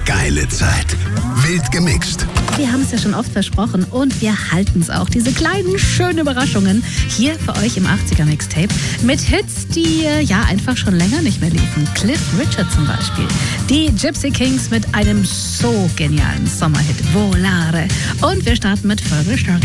geile Zeit. Wild gemixt. Wir haben es ja schon oft versprochen und wir halten es auch. Diese kleinen, schönen Überraschungen hier für euch im 80er Mixtape mit Hits, die einfach schon länger nicht mehr liefen. Cliff Richard zum Beispiel. Die Gypsy Kings mit einem so genialen Sommerhit, Volare. Und wir starten mit Fergal Sharkey.